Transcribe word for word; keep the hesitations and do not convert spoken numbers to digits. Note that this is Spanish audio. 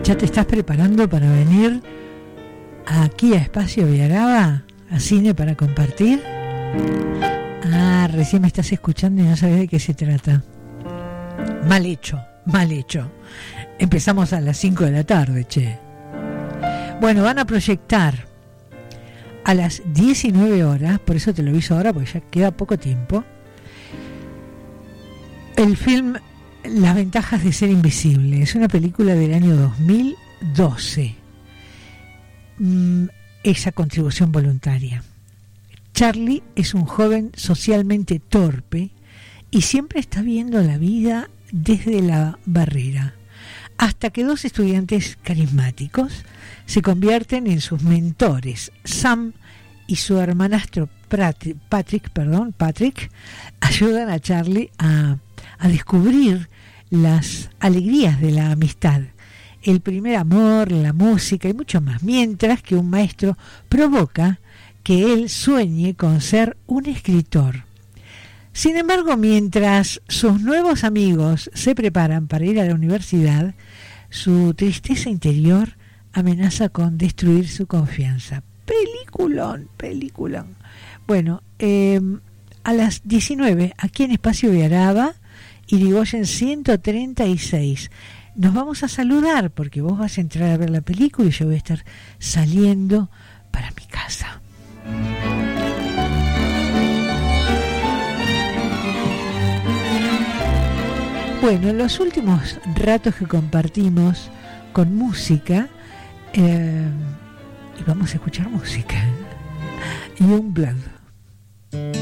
¿Ya te estás preparando para venir aquí a Espacio Villaraba, a Cine para Compartir? Ah, recién me estás escuchando y no sabes de qué se trata. Mal hecho, mal hecho. Empezamos a las cinco de la tarde, che. Bueno, van a proyectar a las diecinueve horas, por eso te lo aviso ahora, porque ya queda poco tiempo, el film Las ventajas de ser invisible. Es una película del año dos mil doce. Mm, esa contribución voluntaria. Charlie es un joven socialmente torpe y siempre está viendo la vida desde la barrera, hasta que dos estudiantes carismáticos se convierten en sus mentores. Sam y su hermanastro Patrick, perdón, Patrick ayudan a Charlie a, a descubrir las alegrías de la amistad, el primer amor, la música y mucho más, mientras que un maestro provoca que él sueñe con ser un escritor. Sin embargo, mientras sus nuevos amigos se preparan para ir a la universidad, su tristeza interior amenaza con destruir su confianza. Peliculón, peliculón. Bueno, eh, a las diecinueve, aquí en Espacio Villaraba, Irigoyen ciento treinta y seis. Nos vamos a saludar porque vos vas a entrar a ver la película y yo voy a estar saliendo para mi casa. Bueno, en los últimos ratos que compartimos con música, eh, y vamos a escuchar música, Youngblood.